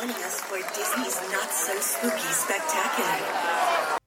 joining us for Disney's Not So Spooky Spectacular.